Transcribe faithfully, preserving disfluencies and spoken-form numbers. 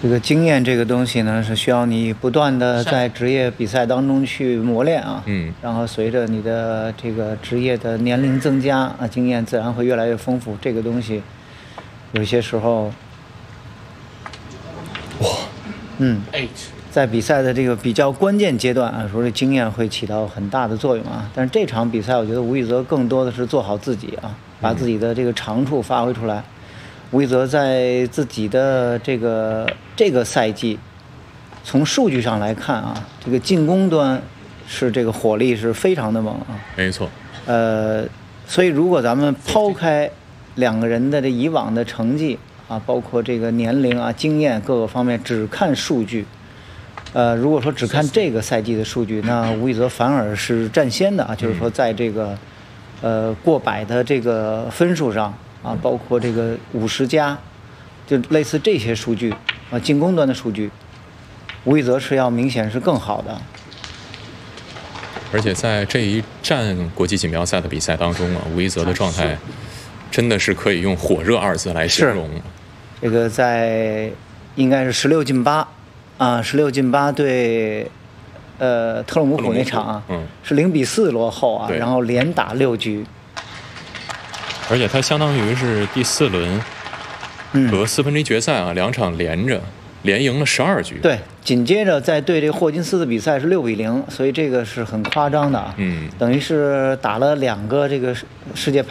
这个经验这个东西呢，是需要你不断的在职业比赛当中去磨练啊。 嗯。 然后随着你的这个职业的年龄增加啊，经验自然会越来越丰富。这个东西，有些时候， 哇， 嗯，在比赛的这个比较关键阶段啊，说这经验会起到很大的作用啊。但是这场比赛，我觉得吴宇泽更多的是做好自己啊，把自己的这个长处发挥出来。吴宇泽在自己的这个这个赛季，从数据上来看啊，这个进攻端是这个火力是非常的猛啊。 没错。 呃，所以如果咱们抛开两个人的这以往的成绩啊，包括这个年龄啊、经验各个方面，只看数据，呃，如果说只看这个赛季的数据，那吴宇泽反而是占先的啊，就是说在这个呃过百的这个分数上。啊，包括这个五十加，就类似这些数据啊，进攻端的数据，吴宇泽是要明显是更好的。 而且在这一站国际锦标赛的比赛当中啊，吴宇泽的状态真的是可以用火热二字来形容。 这个在应该是十六进八啊，十六进八对呃特鲁姆普那场啊， 嗯， 是零比四落后啊，然后连打六局。 而且他相当于是第四轮和四分之一决赛啊、嗯、两场连着连赢了十二局。 对，紧接着在对这个霍金斯的比赛是六比零，所以这个是很夸张的啊。 嗯， 等于是打了两个这个世界排